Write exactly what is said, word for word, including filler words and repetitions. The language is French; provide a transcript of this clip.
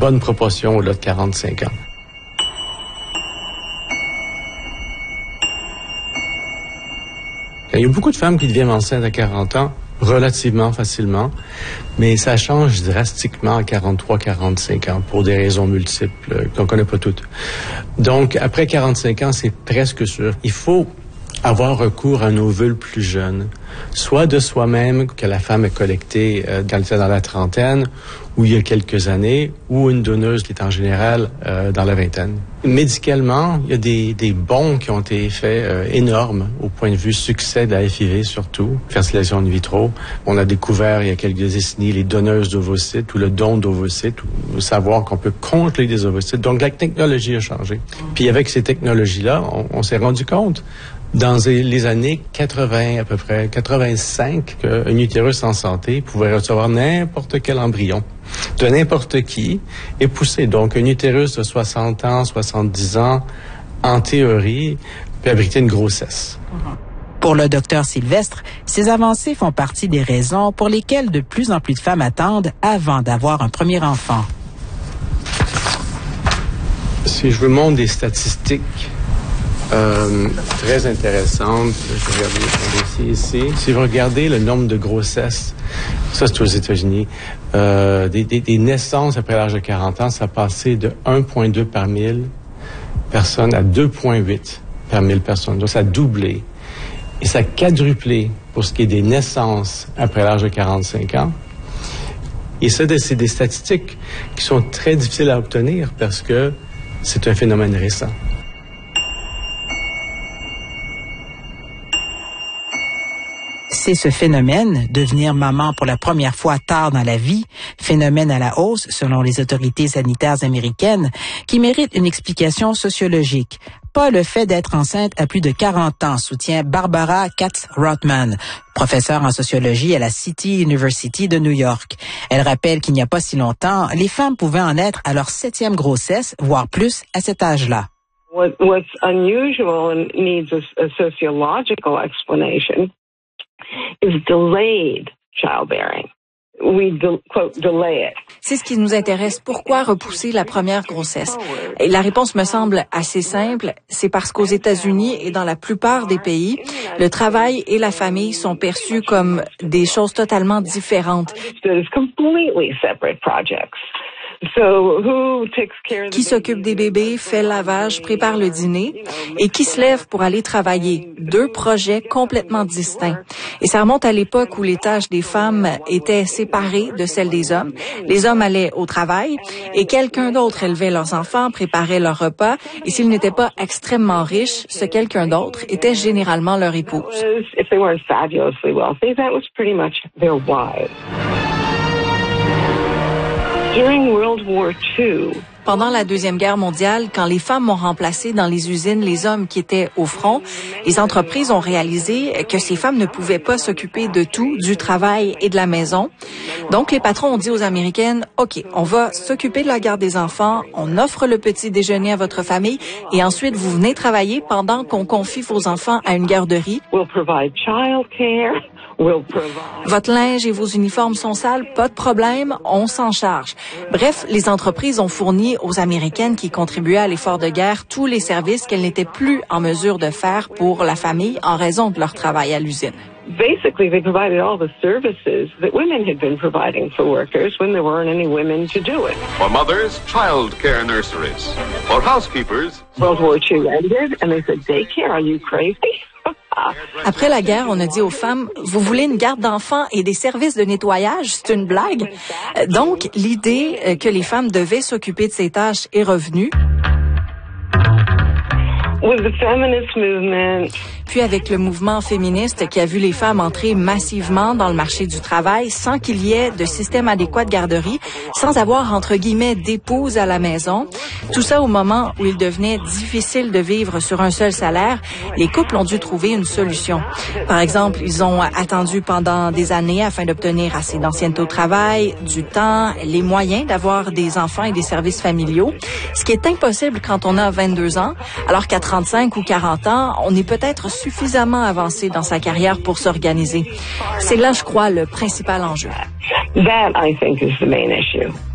bonne proportion au-delà de quarante-cinq ans. Il y a beaucoup de femmes qui deviennent enceintes à quarante ans relativement facilement, mais ça change drastiquement à quarante-trois quarante-cinq ans pour des raisons multiples qu'on ne connaît pas toutes. Donc, après quarante-cinq ans, c'est presque sûr. Il faut avoir recours à un ovule plus jeune, soit de soi-même que la femme a collecté euh, quand elle était dans la trentaine ou il y a quelques années, ou une donneuse qui est en général euh, dans la vingtaine. Médicalement, il y a des, des bons qui ont été faits euh, énormes au point de vue succès de la H I V surtout, fertilisation in vitro. On a découvert il y a quelques décennies les donneuses d'ovocytes ou le don d'ovocytes, ou savoir qu'on peut congeler des ovocytes. Donc la technologie a changé. Puis avec ces technologies-là, on, on s'est rendu compte dans les années quatre-vingts à peu près, quatre-vingt-cinq, qu'un utérus en santé pouvait recevoir n'importe quel embryon de n'importe qui et pousser. Donc, un utérus de soixante ans, soixante-dix ans, en théorie, peut abriter une grossesse. Pour le docteur Sylvestre, ces avancées font partie des raisons pour lesquelles de plus en plus de femmes attendent avant d'avoir un premier enfant. Si je vous montre des statistiques Euh, très intéressante. Je vais regarder mon dossier ici. Si vous regardez le nombre de grossesses, ça c'est aux États-Unis, euh, des, des, des naissances après l'âge de quarante ans, ça a passé de un virgule deux par mille personnes à deux virgule huit par mille personnes. Donc ça a doublé. Et ça a quadruplé pour ce qui est des naissances après l'âge de quarante-cinq ans. Et ça, c'est des statistiques qui sont très difficiles à obtenir parce que c'est un phénomène récent. C'est ce phénomène, devenir maman pour la première fois tard dans la vie, phénomène à la hausse selon les autorités sanitaires américaines, qui mérite une explication sociologique. Pas le fait d'être enceinte à plus de quarante ans, soutient Barbara Katz-Rothman, professeure en sociologie à la City University de New York. Elle rappelle qu'il n'y a pas si longtemps, les femmes pouvaient en être à leur septième grossesse, voire plus à cet âge-là. What, what's unusual and needs a, a sociological explanation is delayed childbearing. We de, quote, delay it. C'est ce qui nous intéresse. Pourquoi repousser la première grossesse? Et la réponse me semble assez simple. C'est parce qu'aux États-Unis et dans la plupart des pays, le travail et la famille sont perçus comme des choses totalement différentes. It's completely separate projects. So, who takes care of qui s'occupe des bébés, fait le lavage, prépare le dîner et qui se lève pour aller travailler. Deux projets complètement distincts. Et ça remonte à l'époque où les tâches des femmes étaient séparées de celles des hommes. Les hommes allaient au travail et quelqu'un d'autre élevait leurs enfants, préparait leur repas et s'ils n'étaient pas extrêmement riches, ce quelqu'un d'autre était généralement leur épouse. If they weren't fabulously wealthy, that was pretty much their wives. During World War Two, pendant la Deuxième Guerre mondiale, quand les femmes ont remplacé dans les usines les hommes qui étaient au front, les entreprises ont réalisé que ces femmes ne pouvaient pas s'occuper de tout, du travail et de la maison. Donc, les patrons ont dit aux Américaines, OK, on va s'occuper de la garde des enfants, on offre le petit déjeuner à votre famille et ensuite, vous venez travailler pendant qu'on confie vos enfants à une garderie. We'll provide childcare. Votre linge et vos uniformes sont sales, pas de problème, on s'en charge. Bref, les entreprises ont fourni aux Américaines qui contribuaient à l'effort de guerre tous les services qu'elles n'étaient plus en mesure de faire pour la famille en raison de leur travail à l'usine. Basically, they provided all the services that women had been providing for workers when there weren't any women to do it. For mothers, child care nurseries. For housekeepers, World War Two ended, and they said, daycare, are you crazy? Après la guerre, on a dit aux femmes, vous voulez une garde d'enfants et des services de nettoyage? C'est une blague. Donc, l'idée que les femmes devaient s'occuper de ces tâches est revenue. With the feminist movement. Puis avec le mouvement féministe qui a vu les femmes entrer massivement dans le marché du travail sans qu'il y ait de système adéquat de garderie, sans avoir, entre guillemets, d'épouse à la maison. Tout ça au moment où il devenait difficile de vivre sur un seul salaire, les couples ont dû trouver une solution. Par exemple, ils ont attendu pendant des années afin d'obtenir assez d'ancienneté au travail, du temps, les moyens d'avoir des enfants et des services familiaux, ce qui est impossible quand on a vingt-deux ans, alors qu'à trente-cinq ou quarante ans, on est peut-être suffisamment avancé dans sa carrière pour s'organiser. C'est là, je crois, le principal enjeu. That, I think, is the main issue.